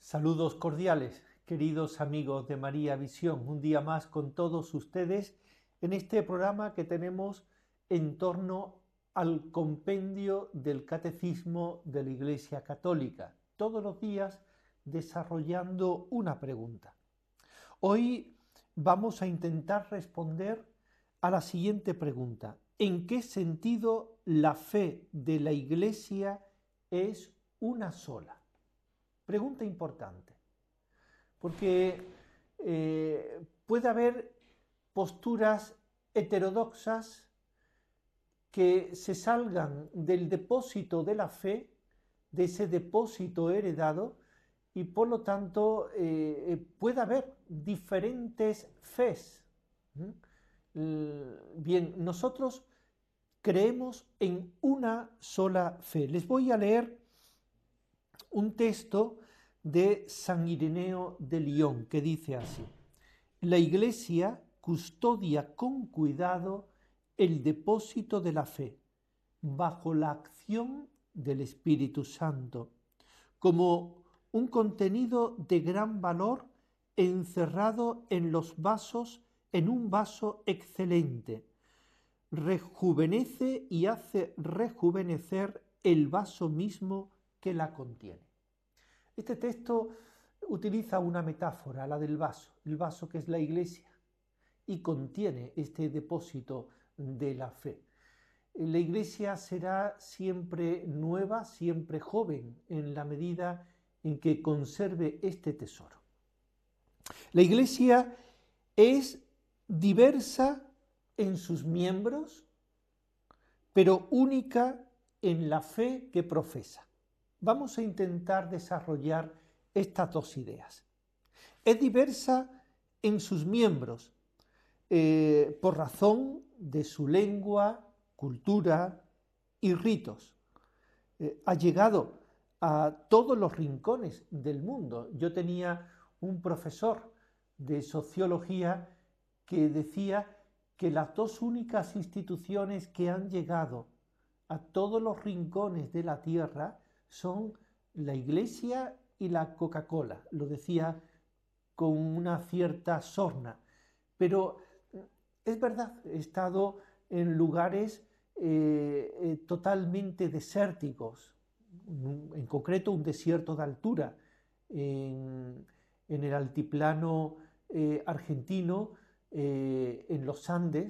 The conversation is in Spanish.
Saludos cordiales, queridos amigos de María Visión, un día más con todos ustedes en este programa que tenemos en torno al compendio del Catecismo de la Iglesia Católica, todos los días desarrollando una pregunta. Hoy vamos a intentar responder a la siguiente pregunta: ¿en qué sentido la fe de la Iglesia es una sola? Pregunta importante, porque puede haber posturas heterodoxas que se salgan del depósito de la fe, de ese depósito heredado, y por lo tanto puede haber diferentes fes. Bien, nosotros creemos en una sola fe. Les voy a leer un texto de San Ireneo de Lyon que dice así: la Iglesia custodia con cuidado el depósito de la fe bajo la acción del Espíritu Santo, como un contenido de gran valor encerrado en los vasos, en un vaso excelente. Rejuvenece y hace rejuvenecer el vaso mismo que la contiene. Este texto utiliza una metáfora, la del vaso, el vaso que es la Iglesia, y contiene este depósito de la fe. La Iglesia será siempre nueva, siempre joven, en la medida en que conserve este tesoro. La Iglesia es diversa en sus miembros, pero única en la fe que profesa. Vamos a intentar desarrollar estas dos ideas. Es diversa en sus miembros, por razón de su lengua, cultura y ritos. Ha llegado a todos los rincones del mundo. Yo tenía un profesor de sociología que decía que las dos únicas instituciones que han llegado a todos los rincones de la tierra son la Iglesia y la Coca-Cola. Lo decía con una cierta sorna, pero es verdad, he estado en lugares totalmente desérticos, en concreto un desierto de altura, en el altiplano argentino, en los Andes,